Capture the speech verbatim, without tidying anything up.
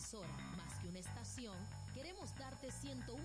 emisora más que una estación, queremos darte ciento